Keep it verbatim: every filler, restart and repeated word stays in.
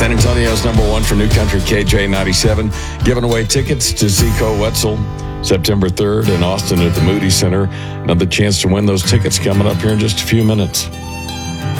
San Antonio's number one for New Country K J ninety-seven, giving away tickets to Zico Wetzel September third in Austin at the Moody Center. Another chance to win those tickets coming up here in just a few minutes.